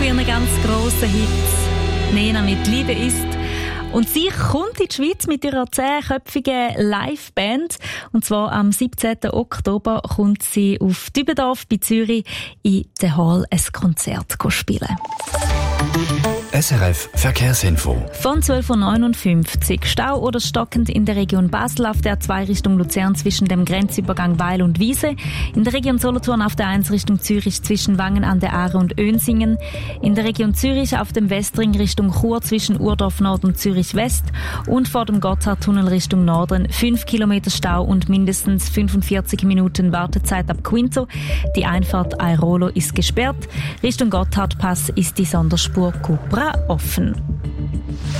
ihren ganz grossen Hits. Nena mit «Liebe ist». Und sie kommt in die Schweiz mit ihrer 10-köpfigen Liveband. Und zwar am 17. Oktober kommt sie auf Dübendorf bei Zürich in der Hall ein Konzert spielen. SRF Verkehrsinfo. Von 12.59 Uhr. Stau oder stockend in der Region Basel auf der 2 Richtung Luzern zwischen dem Grenzübergang Weil und Wiese. In der Region Solothurn auf der 1 Richtung Zürich zwischen Wangen an der Aare und Önsingen. In der Region Zürich auf dem Westring Richtung Chur zwischen Urdorf Nord und Zürich West. Und vor dem Gotthardtunnel Richtung Norden 5 Kilometer Stau und mindestens 45 Minuten Wartezeit ab Quinto. Die Einfahrt Airolo ist gesperrt. Richtung Gotthardpass ist die Sonderspur Cupra offen.